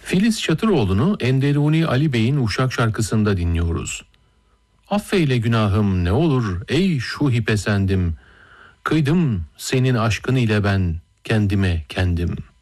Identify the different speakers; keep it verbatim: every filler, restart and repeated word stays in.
Speaker 1: Filiz Çatıroğlu'nu Enderuni Ali Bey'in Uşak şarkısında dinliyoruz. Affeyle günahım ne olur ey Şuhi Efendim, kıydım senin aşkın ile ben kendime kendim.